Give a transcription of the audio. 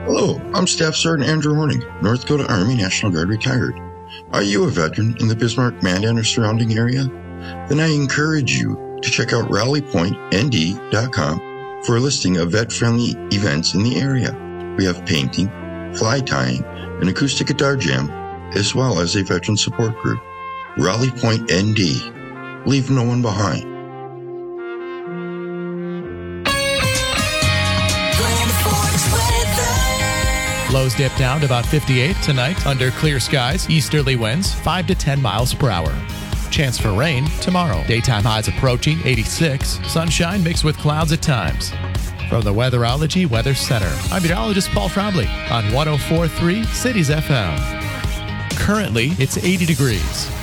Hello, I'm Staff Sergeant Andrew Horning, North Dakota Army National Guard retired. Are you a veteran in the Bismarck, Mandan, or surrounding area? Then I encourage you to check out rallypointnd.com for a listing of vet-friendly events in the area. We have painting, fly tying, an acoustic guitar jam, as well as a veteran support group. Rally Point ND. Leave no one behind. Lows dip down to about 58 tonight under clear skies. Easterly winds 5 to 10 miles per hour. Chance for rain tomorrow. Daytime highs approaching 86. Sunshine mixed with clouds at times. From the Weatherology Weather Center, I'm meteorologist Paul Trombley on 104.3 Cities FM. Currently, it's 80 degrees.